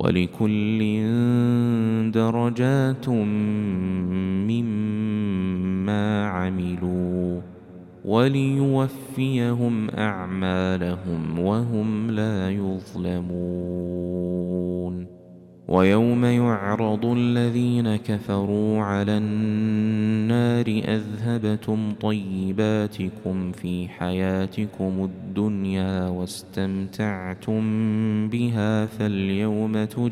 وَلِكُلٍّ دَرَجَاتٌ مِّمَّا عَمِلُوا وَلِيُوَفِّيَهُمْ أَعْمَالَهُمْ وَهُمْ لَا يُظْلَمُونَ وَيَوْمَ يُعْرَضُ الَّذِينَ كَفَرُوا عَلَى النَّارِ أَذْهَبْتُمْ طَيِّبَاتِكُمْ فِي حَيَاتِكُمُ الدُّنْيَا وَاسْتَمْتَعْتُمْ بِهَا